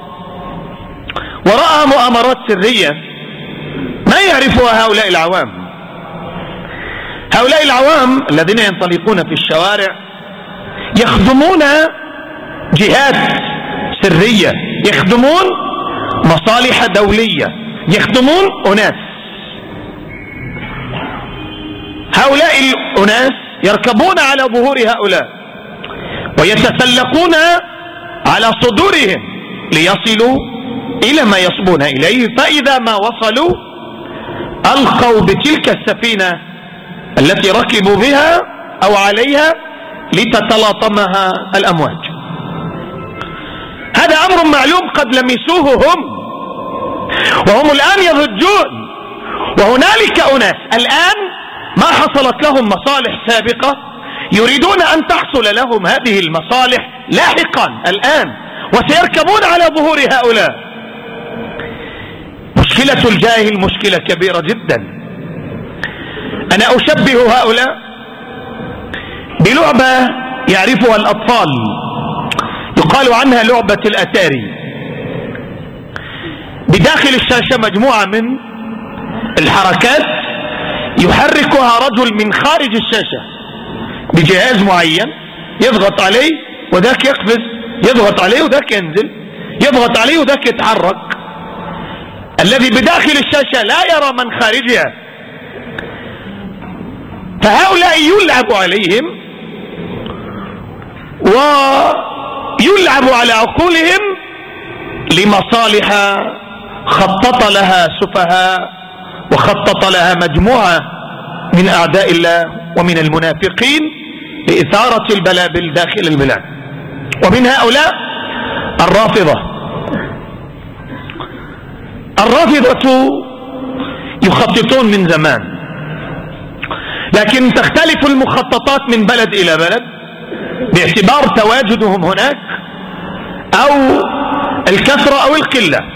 وراءها مؤامرات سرية ما يعرفها هؤلاء العوام. هؤلاء العوام الذين ينطلقون في الشوارع يخدمون جهات سرية، يخدمون مصالح دولية، يخدمون أناس. هؤلاء الأناس يركبون على ظهور هؤلاء ويتسلقون على صدورهم ليصلوا إلى ما يصبون إليه، فإذا ما وصلوا ألقوا بتلك السفينة التي ركبوا بها أو عليها لتتلاطمها الأمواج. هذا أمر معلوم قد لمسوه هم، وهم الآن يضجون. وهنالك أناس الآن ما حصلت لهم مصالح سابقة يريدون أن تحصل لهم هذه المصالح لاحقا الآن، وسيركبون على ظهور هؤلاء. مشكلة الجاهل مشكلة كبيرة جدا. أنا أشبه هؤلاء بلعبة يعرفها الأطفال يقال عنها لعبة الأتاري. بداخل الشاشة مجموعة من الحركات يحركها رجل من خارج الشاشة بجهاز معين، يضغط عليه وذاك يقفز، يضغط عليه وذاك ينزل، يضغط عليه وذاك يتحرك. الذي بداخل الشاشة لا يرى من خارجها، فهؤلاء يلعب عليهم ويلعب على عقولهم لمصالح خطط لها سفهاء وخطط لها مجموعة من أعداء الله ومن المنافقين لإثارة البلابل داخل البلاد. ومن هؤلاء الرافضة يخططون من زمان، لكن تختلف المخططات من بلد إلى بلد باعتبار تواجدهم هناك أو الكثرة أو القلة.